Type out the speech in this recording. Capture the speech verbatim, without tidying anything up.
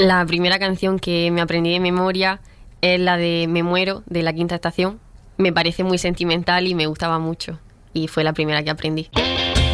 La primera canción que me aprendí de memoria es la de Me muero, de La Quinta Estación. Me parece muy sentimental y me gustaba mucho. Y fue la primera que aprendí.